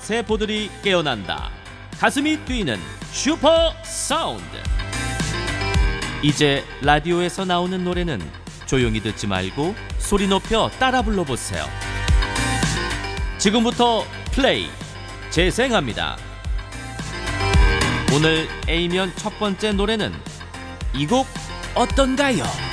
세포들이 깨어난다. 가슴이 뛰는 슈퍼 사운드. 이제 라디오에서 나오는 노래는 조용히 듣지 말고 소리 높여 따라 불러보세요. 지금부터 플레이 재생합니다. 오늘 A면 첫 번째 노래는 이 곡 어떤가요?